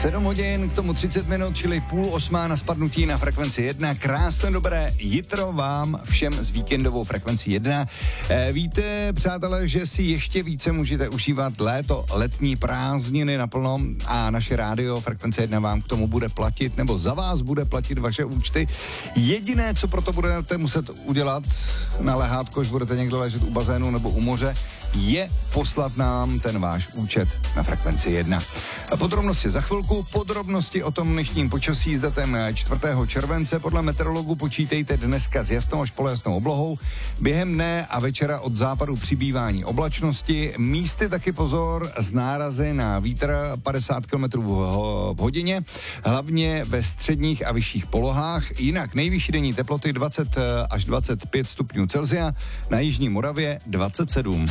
7 hodin, k tomu 30 minut, čili 7:30 na spadnutí na frekvenci 1. Krásné dobré jitro vám všem s víkendovou frekvencí 1. Víte, přátelé, že si ještě více můžete užívat léto, letní prázdniny naplno a naše rádio frekvence 1 vám k tomu bude platit, nebo za vás bude platit vaše účty. Jediné, co proto budete muset udělat na lehátko, až budete někde ležet u bazénu nebo u moře, je poslat nám ten váš účet na frekvenci 1. A podrobnosti za chvilku, podrobnosti o tom dnešním počasí s datem 4. července. Podle meteorologů počítejte dneska s jasnou až polojasnou oblohou. Během dne a večera od západu přibývání oblačnosti. Místy taky pozor z nárazy na vítr 50 km v hodině, hlavně ve středních a vyšších polohách. Jinak nejvyšší denní teploty 20 až 25 stupňů Celsia, na jižní Moravě 27.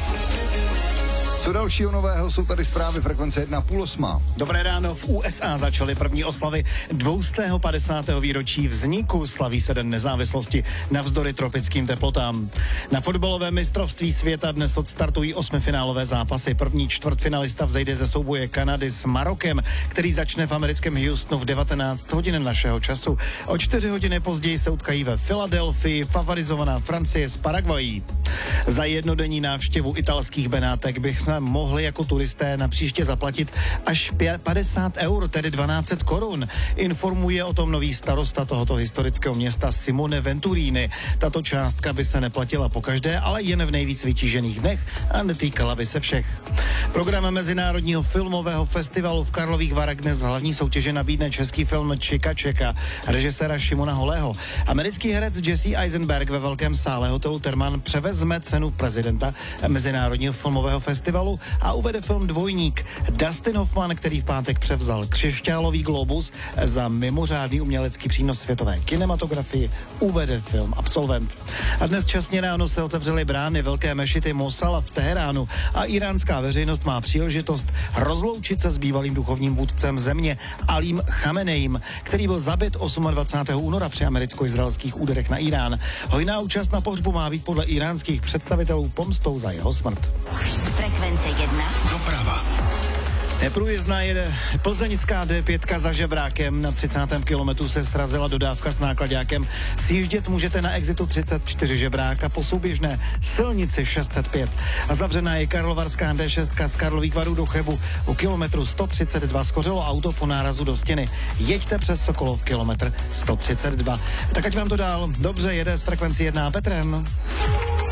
Co dalšího nového, jsou tady zprávy frekvence 1, 7:30. Dobré ráno, v USA začaly první oslavy 250. výročí vzniku, slaví se Den nezávislosti navzdory tropickým teplotám. Na fotbalovém mistrovství světa dnes odstartují 8finálové zápasy. První čtvrtfinalista vzejde ze souboje Kanady s Marokem, který začne v americkém Houstonu v 19 hodin našeho času. O 4 hodiny později se utkají ve Filadelfii favorizovaná Francie s Paraguají. Za jednodenní návštěvu italských Benátek bych mohli jako turisté na příště zaplatit až 50 eur, tedy 1200 korun. Informuje o tom nový starosta tohoto historického města Simone Venturini. Tato částka by se neplatila pokaždé, ale jen v nejvíc vytížených dnech a netýkala by se všech. Program Mezinárodního filmového festivalu v Karlových Varech dnes v hlavní soutěži nabídne český film Čika Čeka režiséra Šimona Holého. Americký herec Jesse Eisenberg ve velkém sále hotelu Terman převezme cenu prezidenta Mezinárodního filmového festivalu a uvede film Dvojník. Dustin Hoffman, který v pátek převzal křišťálový globus za mimořádný umělecký přínos světové kinematografii, uvede film Absolvent. A dnes časně ráno se otevřely brány velké mešity Mosala v Teheránu a iránská veřejnost má příležitost rozloučit se s bývalým duchovním vůdcem země Alím Chamenejím, který byl zabit 28. února při americko-izraelských úderech na Irán. Hojná účast na pohřbu má být podle iránských představitelů pomstou za jeho smrt. Frekvence 1. Doprava. Neprůjezdná jede plzeňská D5 za Žebrákem. Na 30. kilometru se srazila dodávka s náklaďákem. Sjíždět můžete na exitu 34 Žebrák a po souběžné silnici 605. A zavřená je karlovarská D6 z Karlových Varů do Chebu. U kilometru 132 skořilo auto po nárazu do stěny. Jeďte přes Sokolov kilometr 132. Tak ať vám to dál dobře jede s frekvencí 1 Petrem.